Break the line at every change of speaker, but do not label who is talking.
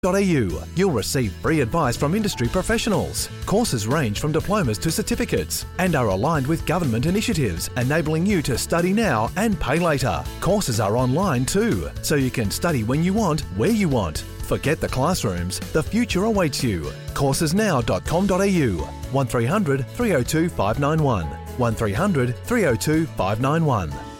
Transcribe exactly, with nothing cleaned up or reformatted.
.au. You'll receive free advice from industry professionals. Courses range from diplomas to certificates and are aligned with government initiatives, enabling you to study now and pay later. Courses are online too, so you can study when you want, where you want. Forget the classrooms, the future awaits you. courses now dot com dot a u. one three hundred three oh two five nine one. one three hundred three oh two five nine one.